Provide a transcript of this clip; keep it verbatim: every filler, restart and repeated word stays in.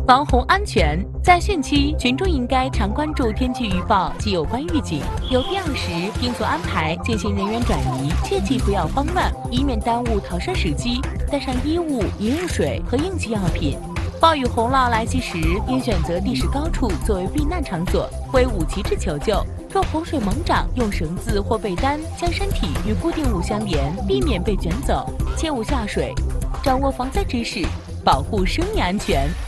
防洪安全，在汛期，群众应该常关注天气预报及有关预警，有必要时应做安排进行人员转移，切记不要慌乱，以免耽误逃生时机。带上衣物、饮用水和应急药品。暴雨洪涝来袭时，应选择地势高处作为避难场所，挥舞旗帜求救。若洪水猛涨，用绳子或被单将身体与固定物相连，避免被卷走，切勿下水。掌握防灾知识，保护生命安全。